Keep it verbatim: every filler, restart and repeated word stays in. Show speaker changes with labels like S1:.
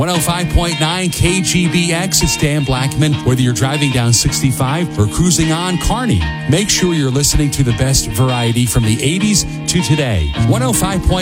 S1: one oh five point nine K G B X, it's Dan Blackman. Whether you're driving down sixty-five or cruising on Kearney, make sure you're listening to the best variety from the eighties to today. one oh five point